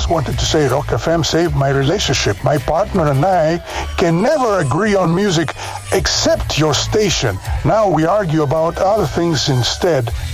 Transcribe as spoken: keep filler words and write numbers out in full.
just wanted to say Rock F M saved my relationship. My partner and I can never agree on music except your station. Now we argue about other things instead.